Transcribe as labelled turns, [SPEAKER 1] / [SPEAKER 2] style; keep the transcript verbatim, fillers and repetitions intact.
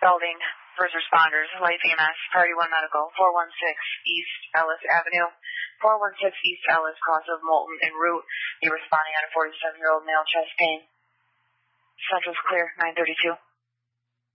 [SPEAKER 1] Belding, first responders, Life E M S, Priority one Medical, four one six East Ellis Avenue, four one six East Ellis, cause of molten en route. You're responding on a forty-seven-year-old male chest pain. Central's clear, nine thirty-two.